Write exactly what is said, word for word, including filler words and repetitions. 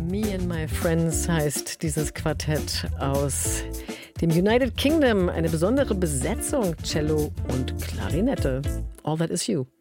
Me and My Friends heißt dieses Quartett aus dem United Kingdom. Eine besondere Besetzung, Cello und Klarinette. All That Is You.